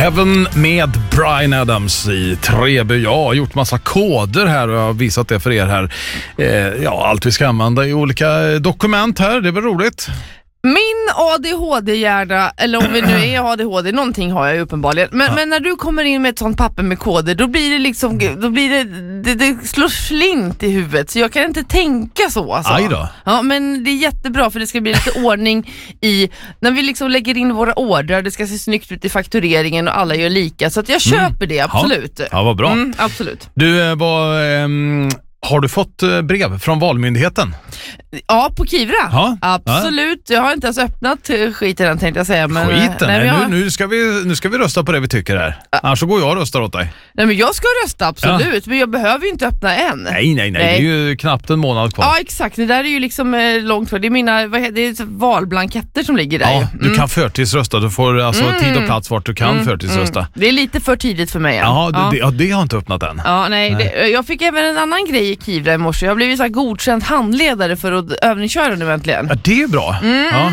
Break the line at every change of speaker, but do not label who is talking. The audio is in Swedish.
Heaven med Bryan Adams i Treby. Jag har gjort massa koder här och jag har visat det för er här. Allt vi ska använda i olika dokument här, det är väl roligt.
Min ADHD-hjärna, eller om vi nu är ADHD, någonting har jag ju uppenbarligen. Men när du kommer in med ett sånt papper med koder, då blir det liksom, det slår slint i huvudet. Så jag kan inte tänka så. Alltså.
Aj då.
Ja, men det är jättebra för det ska bli lite ordning i, när vi liksom lägger in våra ordrar, det ska se snyggt ut i faktureringen och alla gör lika. Så att jag köper det, absolut.
Ja, vad bra.
Absolut.
Du, har du fått brev från Valmyndigheten?
Ja, på Kivra.
Ja.
Absolut. Jag har inte ens öppnat skiten än, tänkte jag säga. Men,
skiten?
Nej, men
nu ska vi rösta på det vi tycker här. Annars så går jag och röstar åt dig.
Nej, men jag ska rösta, absolut. Men jag behöver ju inte öppna än.
Nej. Det är ju knappt en månad kvar.
Ja, exakt. Det där är ju liksom långt för. Det är det är valblanketter som ligger där.
Ja, du kan förtidsrösta. Du får alltså tid och plats vart du kan förtidsrösta.
Det är lite för tidigt för mig än.
Det har inte öppnat än.
Ja, nej. Jag fick även en annan grej i Kivra i morse. Jag har blivit så här godkänd handledare för att övningsköra nu äntligen.
Ja, det är bra.